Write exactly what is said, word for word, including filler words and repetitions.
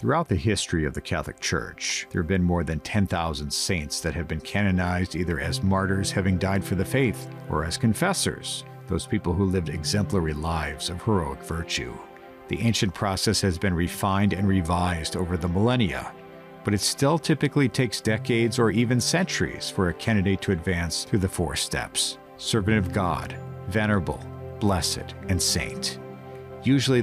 Throughout the history of the Catholic Church, there have been more than ten thousand saints that have been canonized either as martyrs having died for the faith or as confessors, those people who lived exemplary lives of heroic virtue. The ancient process has been refined and revised over the millennia, but it still typically takes decades or even centuries for a candidate to advance through the four steps: servant of God, venerable, blessed, and saint. Usually